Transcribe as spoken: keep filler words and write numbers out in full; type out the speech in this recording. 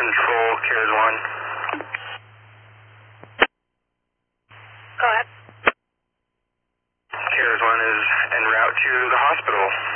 control, Cares one. Go ahead. Cares one is en route to the hospital.